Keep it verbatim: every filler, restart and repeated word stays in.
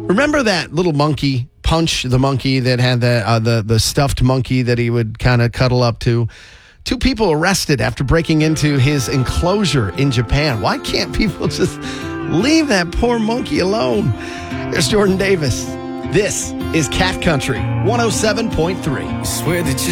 Remember that little monkey, Punch the monkey that had the uh, the the stuffed monkey that he would kind of cuddle up to? Two people arrested after breaking into his enclosure in Japan. Why can't people just leave that poor monkey alone? There's Jordan Davis. This is Cat Country one oh seven point three. Swear that you